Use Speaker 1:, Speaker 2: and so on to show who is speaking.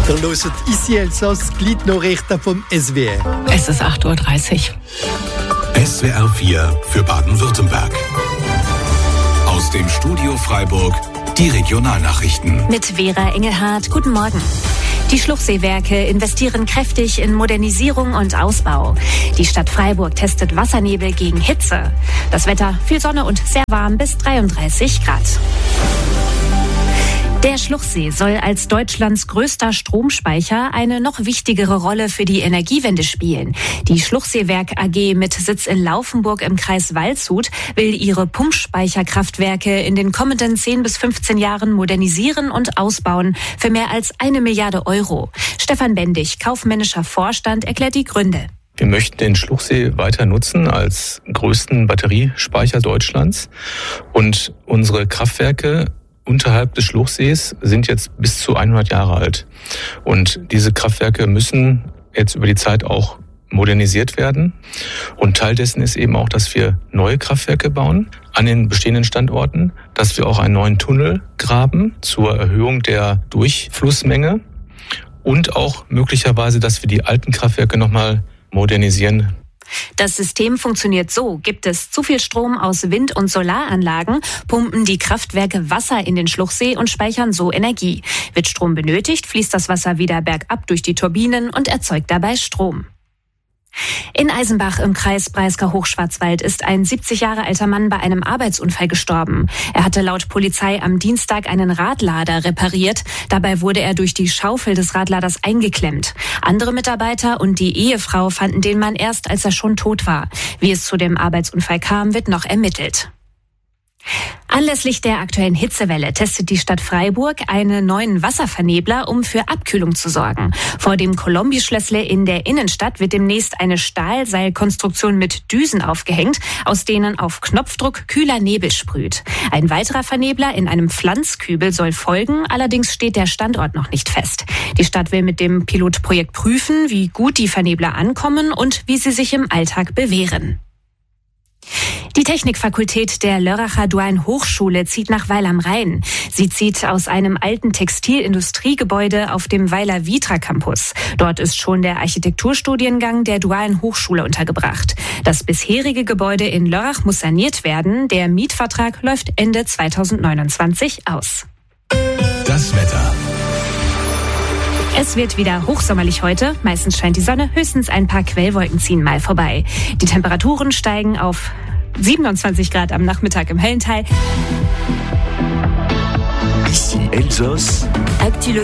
Speaker 1: Ihr hört «Ici Elsass», die Nachrichten vom SWR.
Speaker 2: Es ist 8:30 Uhr.
Speaker 3: SWR 4 für Baden-Württemberg. Aus dem Studio Freiburg die Regionalnachrichten.
Speaker 4: Mit Vera Engelhardt, guten Morgen. Die Schluchseewerke investieren kräftig in Modernisierung und Ausbau. Die Stadt Freiburg testet Wassernebel gegen Hitze. Das Wetter, viel Sonne und sehr warm bis 33 Grad. Der Schluchsee soll als Deutschlands größter Stromspeicher eine noch wichtigere Rolle für die Energiewende spielen. Die Schluchseewerk AG mit Sitz in Laufenburg im Kreis Waldshut will ihre Pumpspeicherkraftwerke in den kommenden 10 bis 15 Jahren modernisieren und ausbauen für mehr als 1 Milliarde Euro. Stefan Bendig, kaufmännischer Vorstand, erklärt die Gründe.
Speaker 5: Wir möchten den Schluchsee weiter nutzen als größten Batteriespeicher Deutschlands und unsere Kraftwerke unterhalb des Schluchsees sind jetzt bis zu 100 Jahre alt. Und diese Kraftwerke müssen jetzt über die Zeit auch modernisiert werden. Und Teil dessen ist eben auch, dass wir neue Kraftwerke bauen an den bestehenden Standorten, dass wir auch einen neuen Tunnel graben zur Erhöhung der Durchflussmenge und auch möglicherweise, dass wir die alten Kraftwerke nochmal modernisieren.
Speaker 4: Das System funktioniert so. Gibt es zu viel Strom aus Wind- und Solaranlagen, pumpen die Kraftwerke Wasser in den Schluchsee und speichern so Energie. Wird Strom benötigt, fließt das Wasser wieder bergab durch die Turbinen und erzeugt dabei Strom. In Eisenbach im Kreis Breisgau-Hochschwarzwald ist ein 70 Jahre alter Mann bei einem Arbeitsunfall gestorben. Er hatte laut Polizei am Dienstag einen Radlader repariert. Dabei wurde er durch die Schaufel des Radladers eingeklemmt. Andere Mitarbeiter und die Ehefrau fanden den Mann erst, als er schon tot war. Wie es zu dem Arbeitsunfall kam, wird noch ermittelt. Anlässlich der aktuellen Hitzewelle testet die Stadt Freiburg einen neuen Wasservernebler, um für Abkühlung zu sorgen. Vor dem Kolumbischlössle in der Innenstadt wird demnächst eine Stahlseilkonstruktion mit Düsen aufgehängt, aus denen auf Knopfdruck kühler Nebel sprüht. Ein weiterer Vernebler in einem Pflanzkübel soll folgen, allerdings steht der Standort noch nicht fest. Die Stadt will mit dem Pilotprojekt prüfen, wie gut die Vernebler ankommen und wie sie sich im Alltag bewähren. Die Technikfakultät der Lörracher Dualen Hochschule zieht nach Weil am Rhein. Sie zieht aus einem alten Textilindustriegebäude auf dem Weiler Vitra Campus. Dort ist schon der Architekturstudiengang der Dualen Hochschule untergebracht. Das bisherige Gebäude in Lörrach muss saniert werden. Der Mietvertrag läuft Ende 2029 aus.
Speaker 3: Das Wetter.
Speaker 4: Es wird wieder hochsommerlich heute. Meistens scheint die Sonne, höchstens ein paar Quellwolken ziehen mal vorbei. Die Temperaturen steigen auf 27 Grad am Nachmittag im hellen Teil.
Speaker 6: Ici Elsass.